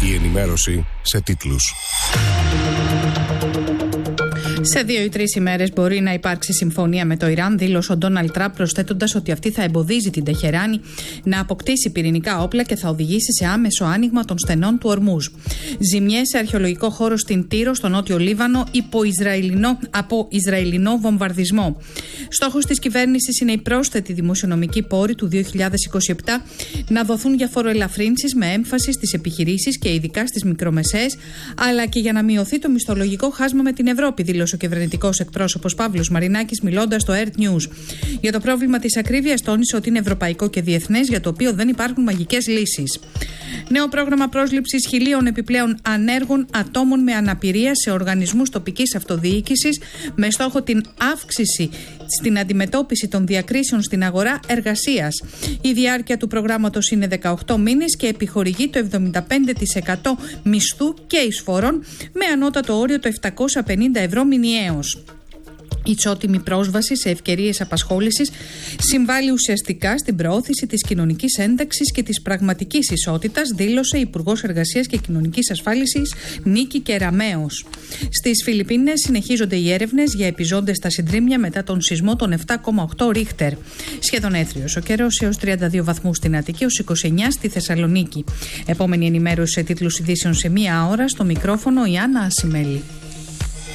Η ενημέρωση σε τίτλους. Σε 2 ή 3 ημέρες μπορεί να υπάρξει συμφωνία με το Ιράν, δήλωσε ο Ντόναλντ Τραμπ, προσθέτοντας ότι αυτή θα εμποδίζει την Τεχεράνη να αποκτήσει πυρηνικά όπλα και θα οδηγήσει σε άμεσο άνοιγμα των στενών του Ορμούζ. Ζημιές σε αρχαιολογικό χώρο στην Τύρο, στο νότιο Λίβανο, από Ισραηλινό βομβαρδισμό. Στόχος της κυβέρνησης είναι η πρόσθετη δημοσιονομική πόρη του 2027 να δοθούν για φοροελαφρύνσεις με έμφαση στις επιχειρήσεις και ειδικά στις μικρομεσαίες, αλλά και για να μειωθεί το μισθολογικό χάσμα με την Ευρώπη, δήλωσε ο κυβερνητικός εκπρόσωπος Παύλος Μαρινάκης, μιλώντας στο Earth News. Για το πρόβλημα της ακρίβειας, τόνισε ότι είναι ευρωπαϊκό και διεθνές, για το οποίο δεν υπάρχουν μαγικές λύσεις. Νέο πρόγραμμα πρόσληψης 1.000 επιπλέον ανέργων ατόμων με αναπηρία σε οργανισμούς τοπικής αυτοδιοίκησης, με στόχο την αύξηση στην αντιμετώπιση των διακρίσεων στην αγορά εργασίας. Η διάρκεια του προγράμματος είναι 18 μήνες και επιχορηγεί το 75% μισθού και εισφορών, με ανώτατο όριο το 750 ευρώ μηνιαίως. Η ισότιμη πρόσβαση σε ευκαιρίες απασχόλησης συμβάλλει ουσιαστικά στην προώθηση της κοινωνικής ένταξης και της πραγματικής ισότητας, δήλωσε η Υπουργός Εργασίας και Κοινωνικής Ασφάλισης Νίκη Κεραμέως. Στις Φιλιππίνες συνεχίζονται οι έρευνες για επιζώντες στα συντρίμμια μετά τον σεισμό των 7,8 Ρίχτερ. Σχεδόν έθριος ο καιρός, έως 32 βαθμούς στην Αττική, έως 29 στη Θεσσαλονίκη. Επόμενη ενημέρωση σε τίτλους ειδήσεων σε 1 ώρα, στο μικρόφωνο η Άννα Ασημέλη.